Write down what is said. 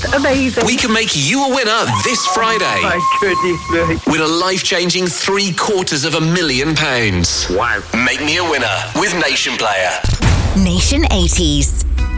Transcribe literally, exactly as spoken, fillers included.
amazing. We can make you a winner this Friday. Oh, my goodness me. Win a life-changing three quarters of a million pounds. Wow. Make me a winner with Nation Player. Nation eighties.